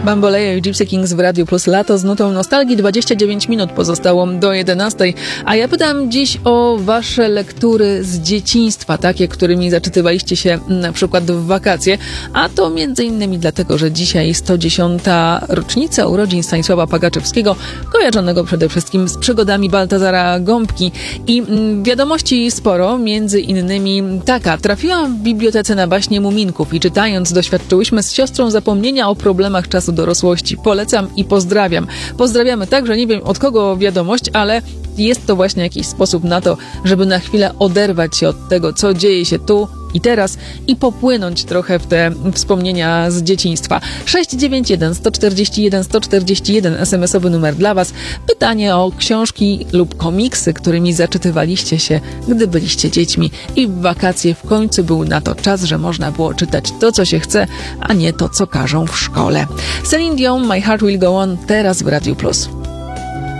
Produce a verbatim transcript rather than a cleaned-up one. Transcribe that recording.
Bamboleyo i Gypsy Kings w Radiu Plus Lato z nutą nostalgii. dwadzieścia dziewięć minut pozostało do jedenastej, a ja pytam dziś o wasze lektury z dzieciństwa, takie, którymi zaczytywaliście się na przykład w wakacje, a to między innymi dlatego, że dzisiaj sto dziesiąta rocznica urodzin Stanisława Pagaczewskiego, kojarzonego przede wszystkim z przygodami Baltazara Gąbki. I wiadomości sporo, między innymi taka: trafiłam w bibliotece na baśnie Muminków i czytając doświadczyłyśmy z siostrą zapomnienia o problemach czasu dorosłości. Polecam i pozdrawiam. Pozdrawiamy także, nie wiem od kogo wiadomość, ale jest to właśnie jakiś sposób na to, żeby na chwilę oderwać się od tego, co dzieje się tu i teraz i popłynąć trochę w te wspomnienia z dzieciństwa. sześć dziewięć jeden, sto czterdzieści jeden, sto czterdzieści jeden es em esowy numer dla was. Pytanie o książki lub komiksy, którymi zaczytywaliście się, gdy byliście dziećmi i w wakacje w końcu był na to czas, że można było czytać to, co się chce, a nie to, co każą w szkole. Celine Dion, My Heart Will Go On, teraz w Radiu Plus.